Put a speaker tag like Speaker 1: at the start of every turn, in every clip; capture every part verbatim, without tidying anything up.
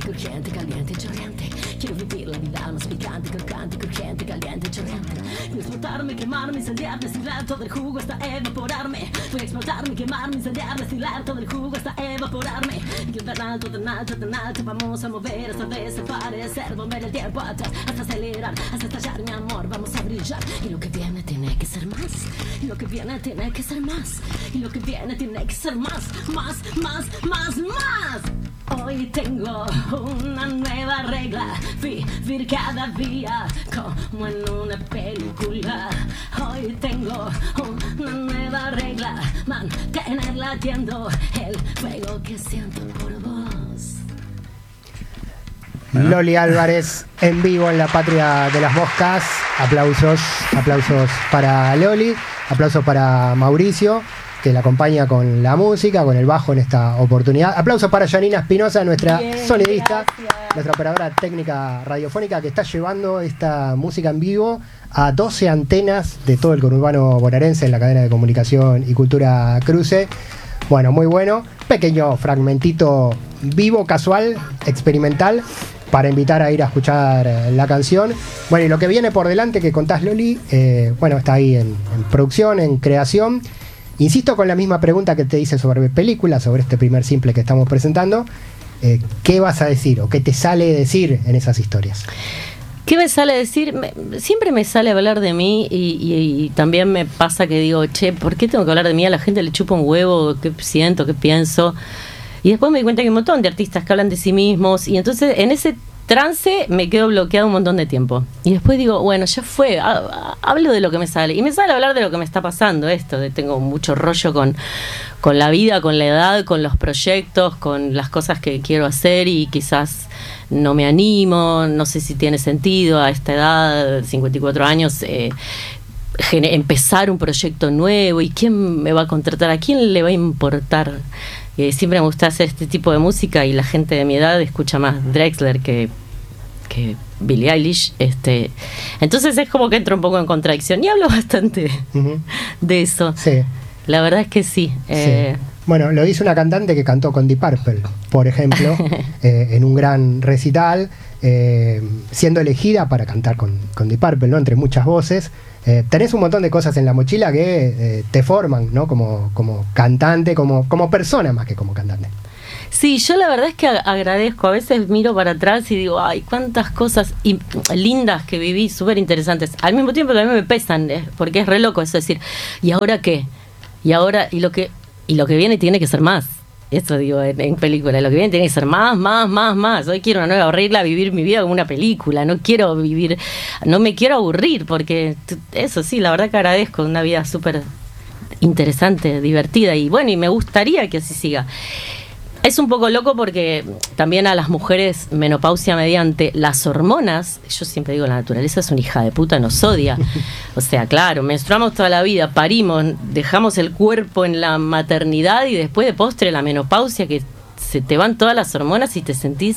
Speaker 1: crujiente, caliente, chorreante. Quiero vivir la vida más picante, crocante, crujiente, caliente, chorreante. Voy a explotarme, quemarme, incendiar, destilar todo el jugo hasta evaporarme. Voy a explotarme, quemarme, incendiar, destilar todo el jugo hasta evaporarme. Y tan alto, tan alto, tan alto, vamos a mover hasta desaparecer, volver el tiempo atrás, hasta acelerar, hasta estallar, mi amor, vamos a brillar. Y lo que viene tiene que ser más, y lo que viene tiene que ser más, y lo que viene tiene que ser más, más, más, más, más. Hoy tengo una nueva regla, vivir cada día como en una película. Hoy tengo una nueva regla, mantener latiendo el fuego que siento por vos.
Speaker 2: Loli Álvarez en vivo en la Patria de las Moscas. Aplausos, aplausos para Loli, aplausos para Mauricio, que la acompaña con la música, con el bajo en esta oportunidad. Aplausos para Janina Espinosa, nuestra Bien, sonidista, gracias. Nuestra operadora técnica radiofónica, que está llevando esta música en vivo a doce antenas de todo el conurbano bonaerense en la cadena de comunicación y cultura Cruce. Bueno, muy bueno. Pequeño fragmentito vivo, casual, experimental, para invitar a ir a escuchar la canción. Bueno, y lo que viene por delante que contás, Loli, eh, bueno, está ahí en, en producción, en creación. Insisto con la misma pregunta que te hice sobre películas, sobre este primer simple que estamos presentando. Eh, ¿Qué vas a decir o qué te sale decir en esas historias?
Speaker 3: ¿Qué me sale decir? Me, siempre me sale hablar de mí y, y, y también me pasa que digo, che, ¿por qué tengo que hablar de mí? A la gente le chupa un huevo, qué siento, qué pienso. Y después me di cuenta que hay un montón de artistas que hablan de sí mismos y entonces en ese trance me quedo bloqueado un montón de tiempo. Y después digo, bueno, ya fue, hablo de lo que me sale. Y me sale hablar de lo que me está pasando, esto, de tengo mucho rollo con, con la vida, con la edad, con los proyectos, con las cosas que quiero hacer y quizás no me animo, no sé si tiene sentido a esta edad, cincuenta y cuatro años, eh, empezar un proyecto nuevo y quién me va a contratar, a quién le va a importar. Eh, siempre me gusta hacer este tipo de música y la gente de mi edad escucha más Drexler que, que Billie Eilish. Este, entonces es como que entro un poco en contradicción y hablo bastante uh-huh. de eso.
Speaker 2: Sí.
Speaker 3: La verdad es que sí. Eh,
Speaker 2: sí. Bueno, lo dice una cantante que cantó con Deep Purple, por ejemplo, eh, en un gran recital, eh, siendo elegida para cantar con, con Deep Purple, ¿no? Entre muchas voces. Eh, tenés un montón de cosas en la mochila que eh, te forman, ¿no? Como, como cantante, como, como persona más que como cantante.
Speaker 3: Sí, yo la verdad es que agradezco. A veces miro para atrás y digo, ay, cuántas cosas y, lindas que viví, súper interesantes. Al mismo tiempo también me pesan, eh, porque es re loco eso, decir, ¿y ahora qué? Y ahora, y lo que, y lo que viene tiene que ser más. Eso digo en, en película, lo que viene tiene que ser más, más, más, más. Hoy quiero una nueva regla, vivir mi vida como una película. No quiero vivir, no me quiero aburrir, porque eso sí, la verdad que agradezco una vida súper interesante, divertida y bueno, y me gustaría que así siga. Es un poco loco porque también a las mujeres, menopausia mediante las hormonas, yo siempre digo, la naturaleza es una hija de puta, nos odia. O sea, claro, menstruamos toda la vida, parimos, dejamos el cuerpo en la maternidad y después de postre la menopausia, que se te van todas las hormonas y te sentís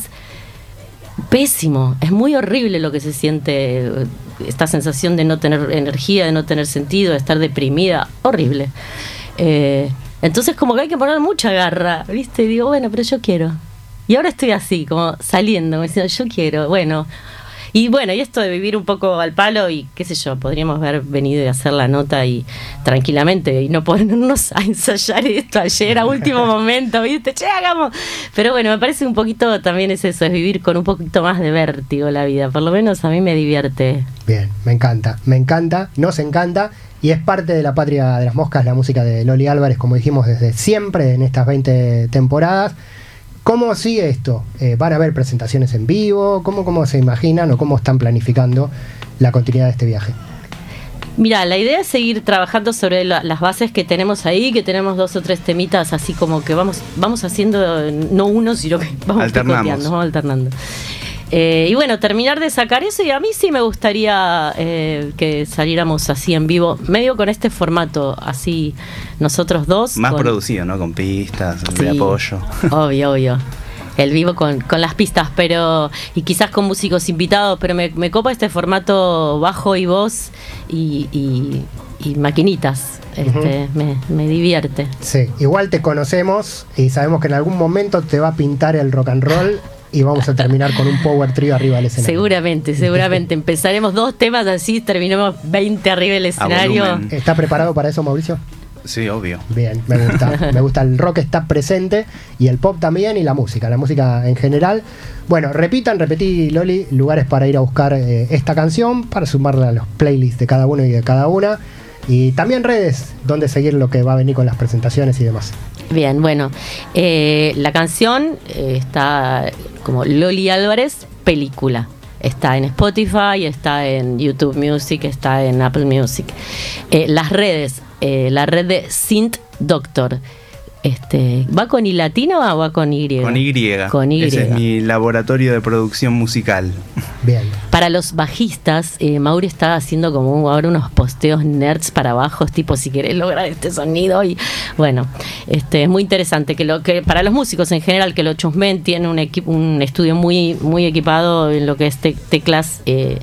Speaker 3: pésimo. Es muy horrible lo que se siente, esta sensación de no tener energía, de no tener sentido, de estar deprimida, horrible. Eh... Entonces como que hay que poner mucha garra, ¿viste? Y digo, bueno, pero yo quiero. Y ahora estoy así, como saliendo, diciendo, yo quiero, bueno. Y bueno, y esto de vivir un poco al palo y qué sé yo, podríamos haber venido y hacer la nota y tranquilamente y no ponernos a ensayar esto ayer a último momento, ¿viste? Che, hagamos. Pero bueno, me parece un poquito también es eso, es vivir con un poquito más de vértigo la vida. Por lo menos a mí me divierte.
Speaker 2: Bien, me encanta, me encanta, nos encanta. Y es parte de la Patria de las Moscas, la música de Loli Álvarez, como dijimos desde siempre en estas veinte temporadas. ¿Cómo sigue esto? Eh, ¿Van a haber presentaciones en vivo? ¿Cómo, ¿Cómo se imaginan o cómo están planificando la continuidad de este viaje?
Speaker 3: Mira, la idea es seguir trabajando sobre la, las bases que tenemos ahí, que tenemos dos o tres temitas así como que vamos vamos haciendo, no uno, sino que vamos
Speaker 4: alternando,
Speaker 3: vamos alternando. Eh, y bueno, terminar de sacar eso, y a mí sí me gustaría eh, que saliéramos así en vivo, medio con este formato, así nosotros dos.
Speaker 4: Más
Speaker 3: con,
Speaker 4: producido, ¿no? Con pistas, sí, de apoyo.
Speaker 3: Obvio, obvio. El vivo con, con las pistas, pero y quizás con músicos invitados, pero me, me copa este formato bajo y voz y, y, y maquinitas. Este, uh-huh. me, me divierte.
Speaker 2: Sí, igual te conocemos y sabemos que en algún momento te va a pintar el rock and roll y vamos a terminar con un power trio arriba del escenario.
Speaker 3: Seguramente, seguramente. Empezaremos dos temas así, terminemos veinte arriba del escenario.
Speaker 2: ¿Está preparado para eso, Mauricio?
Speaker 4: Sí, obvio.
Speaker 2: Bien, me gusta. Me gusta. El rock está presente y el pop también y la música, la música en general. Bueno, repitan, repetí, Loli, lugares para ir a buscar eh, esta canción, para sumarla a los playlists de cada uno y de cada una. Y también redes, donde seguir lo que va a venir con las presentaciones y demás.
Speaker 3: Bien, bueno, eh, la canción eh, está como Loli Álvarez, película. Está en Spotify, está en YouTube Music, está en Apple Music. Eh, las redes, eh, la red de Synth Doctor. Este, ¿va con I latina o va con Y?
Speaker 4: Con Y.
Speaker 3: Con Y.
Speaker 4: Ese es mi laboratorio de producción musical.
Speaker 2: Bien.
Speaker 3: Para los bajistas, eh, Mauri está haciendo como ahora unos posteos nerds para bajos, tipo si querés lograr este sonido. Y bueno, este es muy interesante que lo que para los músicos en general que lo chusmen, tiene un equipo, un estudio muy muy equipado en lo que es te- teclas. Eh,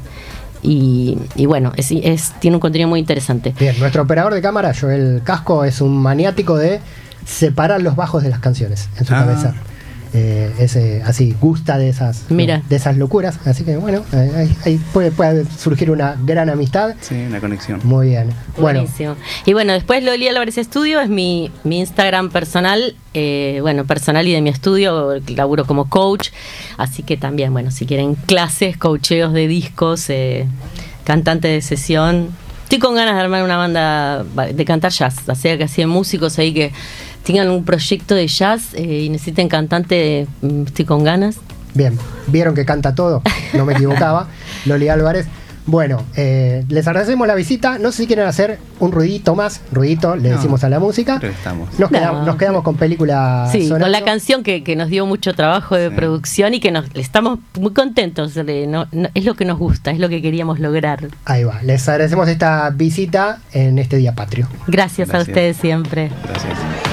Speaker 3: Y, y bueno, es, es, tiene un contenido muy interesante.
Speaker 2: Bien, nuestro operador de cámara, Joel Casco, es un maniático de separar los bajos de las canciones en su
Speaker 4: ah.
Speaker 2: cabeza. Eh, ese, así, gusta de esas,
Speaker 3: Mira.
Speaker 2: de esas locuras. Así que bueno, ahí, ahí puede, puede surgir una gran amistad.
Speaker 4: Sí, una conexión.
Speaker 2: Muy bien. Bueno,
Speaker 3: Buenísimo. Y bueno, después Loli Álvarez Estudio es mi, mi Instagram personal, eh, bueno, personal y de mi estudio, laburo como coach, así que también, bueno, si quieren clases, coacheos de discos, eh, cantante de sesión, estoy con ganas de armar una banda de cantar jazz, o sea que así de músicos ahí que tengan un proyecto de jazz eh, y necesiten cantante, estoy con ganas.
Speaker 2: bien. Vieron que canta todo, no me equivocaba. Loli Álvarez. Bueno, eh, les agradecemos la visita. No sé si quieren hacer un ruidito más. Ruidito, le
Speaker 4: No,
Speaker 2: decimos a la música.
Speaker 4: creo que estamos.
Speaker 2: Nos,
Speaker 3: No.
Speaker 2: quedamos, nos quedamos con película
Speaker 3: Sí,
Speaker 2: sonando.
Speaker 3: con la canción que, que nos dio mucho trabajo de
Speaker 4: Sí.
Speaker 3: producción y que nos estamos muy contentos. De, no, no, es lo que nos gusta, es lo que queríamos lograr.
Speaker 2: Ahí va. Les agradecemos esta visita en este día patrio.
Speaker 3: Gracias,
Speaker 4: Gracias.
Speaker 3: a ustedes siempre.
Speaker 4: Gracias.